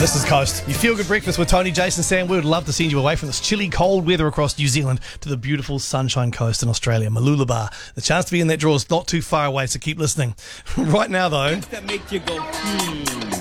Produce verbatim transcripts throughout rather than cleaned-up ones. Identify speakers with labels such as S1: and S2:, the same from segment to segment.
S1: This is Coast. You feel good breakfast with Tony, Jason, Sam. We would love to send you away from this chilly, cold weather across New Zealand to the beautiful Sunshine Coast in Australia, Mooloolaba. The chance to be in that draw is not too far away, so keep listening. Right now, though,
S2: That make you go, hmm.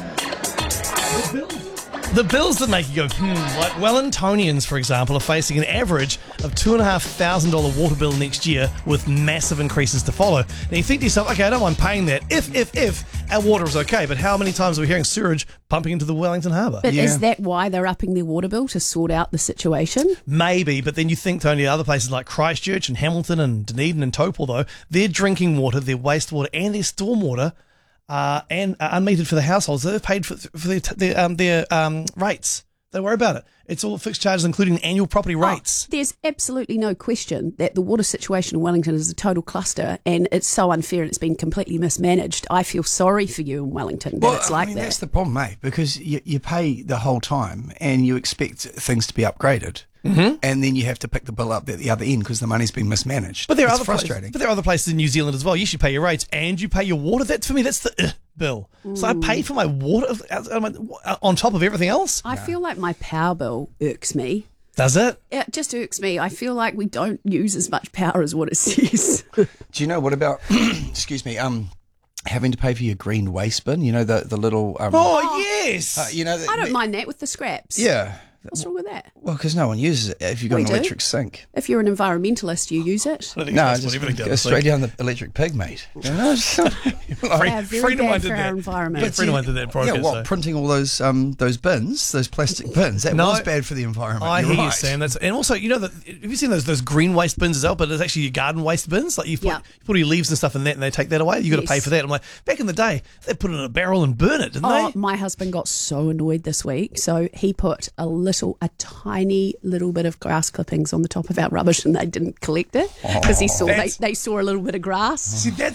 S1: the bills that make you go, hmm, like Wellingtonians, for example, are facing an average of two thousand five hundred dollars water bill next year with massive increases to follow. Now you think to yourself, okay, I don't mind paying that if, if, if our water is okay, but how many times are we hearing sewage pumping into the Wellington Harbour?
S3: But
S4: Yeah.
S3: is that why they're upping their water bill, to sort out the situation?
S1: Maybe, but then you think, Tony, other places like Christchurch and Hamilton and Dunedin and Taupo, though, their drinking water, their wastewater and their stormwater uh, and uh, unmetered for the households, they've paid for, for their, their, um, their um, rates. Don't worry about it. It's all fixed charges, including annual property rates.
S3: Oh, there's absolutely no question that the water situation in Wellington is a total cluster, and it's so unfair and it's been completely mismanaged. I feel sorry for you in Wellington that it's like
S4: I mean,
S3: that.
S4: that's the problem, mate, because you, you pay the whole time and you expect things to be upgraded. Mm-hmm. And then you have to pick the bill up at the other end because the money's been mismanaged.
S1: But there are
S4: it's
S1: other
S4: frustrating.
S1: Places, but there are other places in New Zealand as well. You should pay your rates and you pay your water. That for me, that's the uh, bill. So I pay for my water uh, on top of everything else.
S3: I feel like my power bill irks me.
S1: Does it?
S3: It just irks me. I feel like we don't use as much power as what it says.
S4: Do you know what about, excuse me, um, having to pay for your green waste bin? You know, the, the little... Um,
S1: Oh, yes.
S4: uh, you know, the,
S3: I don't mind that with the scraps.
S4: Yeah.
S3: What's wrong with that?
S4: Well, because no one uses it if you've got
S3: We
S4: an
S3: do.
S4: electric sink.
S3: If you're an environmentalist, you use it.
S1: I think
S4: No,
S1: that's
S4: just
S1: what everything
S4: go
S1: does.
S4: straight down the electric pig, mate. You know, it's-
S3: Yeah, very
S1: Freedom
S3: bad
S1: I did
S3: for our
S1: that.
S3: environment.
S1: Yeah, Freedom I did that in broadcast,
S4: yeah, what,
S1: so.
S4: printing all those um those bins, those plastic bins, that
S1: No,
S4: was bad for the environment.
S1: I
S4: You're
S1: hear you,
S4: right.
S1: Sam. That's and also, you know, that have you seen those those green waste bins as well? But it's actually your garden waste bins. Like you put,
S3: Yeah.
S1: you put all your leaves and stuff in that, and they take that away. You got to
S3: Yes.
S1: pay for that. I'm like, back in the day, they put it in a barrel and burn it, didn't
S3: Oh,
S1: they?
S3: my husband got so annoyed this week, so he put a little, a tiny little bit of grass clippings on the top of our rubbish, and they didn't collect it because he saw they,
S1: That's-
S3: they saw a little bit of grass.
S1: See, that's